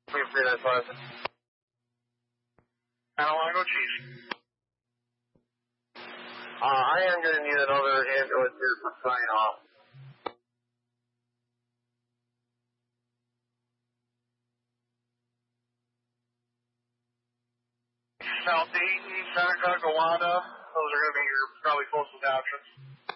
395. I don't want to go cheesy. I am going to need another ambulance here for sign off. South Dayton, Seneca, Gowanda. Those are going to be your probably closest options.